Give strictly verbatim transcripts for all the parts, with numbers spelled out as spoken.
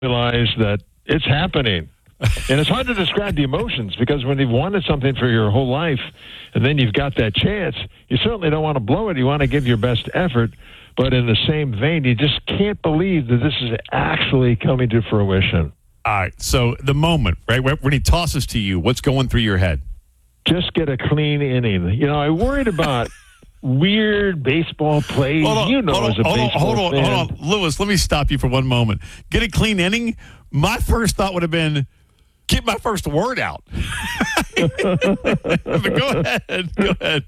realize that it's happening. And it's hard to describe the emotions because when you've wanted something for your whole life and then you've got that chance, you certainly don't want to blow it. You want to give your best effort. But in the same vein, you just can't believe that this is actually coming to fruition. All right. So the moment, right, when he tosses to you, what's going through your head? Just get a clean inning. You know, I worried about weird baseball plays. Hold on, you know, hold as a on, baseball hold on, fan. hold on, Lewis. Let me stop you for one moment. Get a clean inning. My first thought would have been, get my first word out. But go ahead. Go ahead.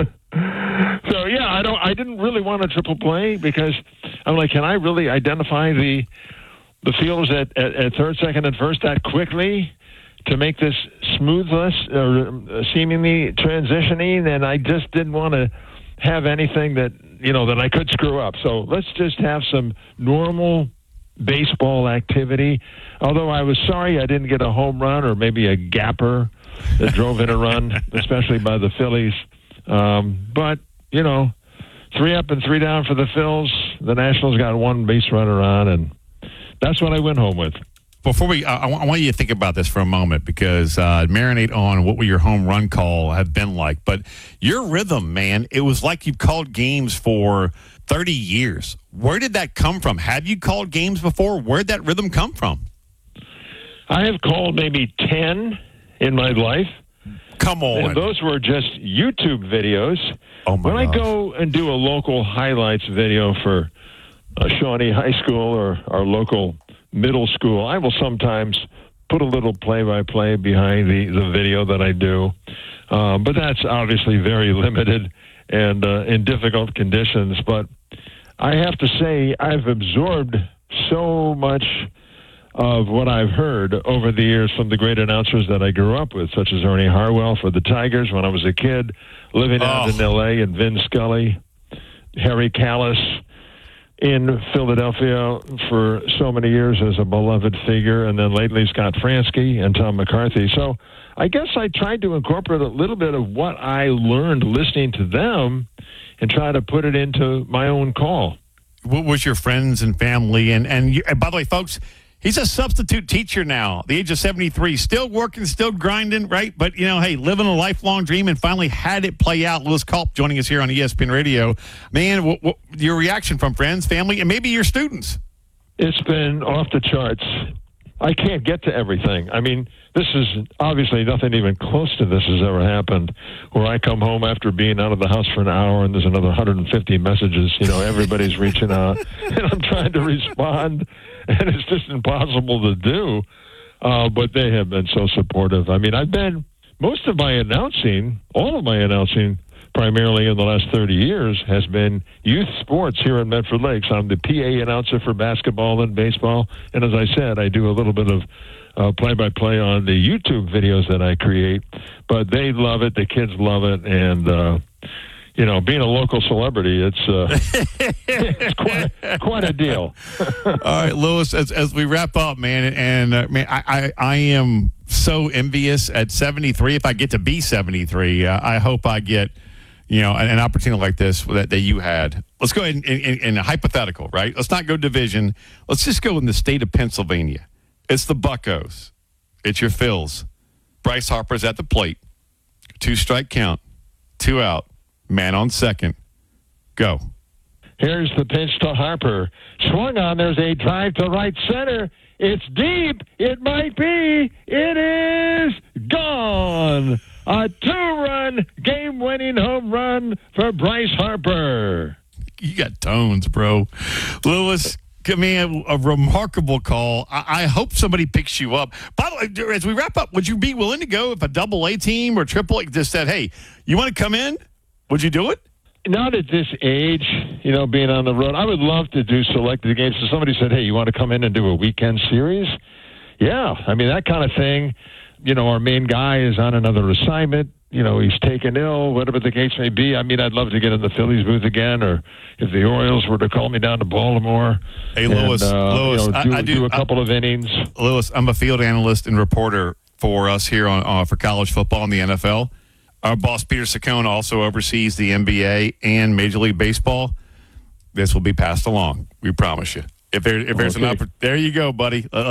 So yeah, I don't. I didn't really want a triple play because I'm like, can I really identify the the fielders at, at, at third, second, and first that quickly to make this smoothless or seemingly transitioning? And I just didn't want to have anything that you know that I could screw up. So let's just have some normal baseball activity. Although I was sorry I didn't get a home run or maybe a gapper that drove in a run, especially by the Phillies. Um, but, you know, three up and three down for the Phils. The Nationals got one base runner on, and that's what I went home with. Before we, I, I want you to think about this for a moment because uh, marinate on what will your home run call have been like. But your rhythm, man, it was like you've called games for thirty years. Where did that come from? Have you called games before? Where'd that rhythm come from? I have called maybe ten in my life. Come on. And those were just YouTube videos. Oh my when gosh. I go and do a local highlights video for uh, Shawnee High School or our local middle school, I will sometimes put a little play-by-play behind the, the video that I do. Uh, but that's obviously very limited and uh, in difficult conditions. But I have to say I've absorbed so much of what I've heard over the years from the great announcers that I grew up with, such as Ernie Harwell for the Tigers when I was a kid, living out Oh. in L A, and Vin Scully, Harry Callis in Philadelphia for so many years as a beloved figure, and then lately Scott Fransky and Tom McCarthy. So I guess I tried to incorporate a little bit of what I learned listening to them and try to put it into my own call. What was your friends and family? And, and, you, and by the way, folks, he's a substitute teacher now, the age of seventy-three, still working, still grinding, right? But, you know, hey, living a lifelong dream and finally had it play out. Lewis Culp joining us here on E S P N Radio. Man, what, what, your reaction from friends, family, and maybe your students? It's been off the charts. I can't get to everything. I mean, this is obviously nothing even close to this has ever happened, where I come home after being out of the house for an hour and there's another one hundred fifty messages. You know, everybody's reaching out, and I'm trying to respond, and it's just impossible to do. Uh, but they have been so supportive. I mean, I've been, most of my announcing, all of my announcing, primarily in the last thirty years, has been youth sports here in Medford Lakes. I'm the P A announcer for basketball and baseball. And as I said, I do a little bit of uh, play-by-play on the YouTube videos that I create. But they love it. The kids love it. And, uh, you know, being a local celebrity, it's, uh, it's quite, quite a deal. All right, Lewis, as, as we wrap up, man, and uh, man, I, I, I am so envious at seventy-three. If I get to be seventy-three, uh, I hope I get you know, an, an opportunity like this that, that you had. Let's go ahead and, and, and a hypothetical, right? Let's not go division. Let's just go in the state of Pennsylvania. It's the Buccos. It's your Phils. Bryce Harper's at the plate. Two strike count. Two out. Man on second. Go. Here's the pitch to Harper. Swung on. There's a drive to right center. It's deep. It might be. It is gone. A two-run, game-winning home run for Bryce Harper. You got tones, bro. Lewis, give me a, a remarkable call. I, I hope somebody picks you up. By the way, as we wrap up, would you be willing to go if a double-A team or triple-A just said, hey, you want to come in? Would you do it? Not at this age, you know, being on the road. I would love to do selected games. So somebody said, hey, you want to come in and do a weekend series? Yeah, I mean, that kind of thing. You know, our main guy is on another assignment. You know, he's taken ill, whatever the case may be. I mean, I'd love to get in the Phillies booth again, or if the Orioles were to call me down to Baltimore. Hey, Lewis, and, uh, Lewis, you know, do, I, I do, do a couple I, of innings. Lewis, I'm a field analyst and reporter for us here on uh, for college football and the N F L. Our boss, Peter Saccone, also oversees the N B A and Major League Baseball. This will be passed along. We promise you. If there if there's an Okay. oppor- there you go, buddy. Uh,